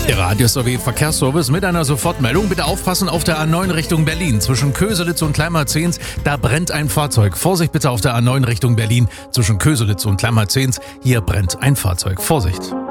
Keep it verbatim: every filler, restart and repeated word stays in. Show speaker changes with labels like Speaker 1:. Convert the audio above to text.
Speaker 1: Der Radio S O W Verkehrsservice mit einer Sofortmeldung. Bitte aufpassen auf der A neun Richtung Berlin. Zwischen Köselitz und Kleimarzens, da brennt ein Fahrzeug. Vorsicht bitte auf der A neun Richtung Berlin. Zwischen Köselitz und Kleimarzens, hier brennt ein Fahrzeug. Vorsicht!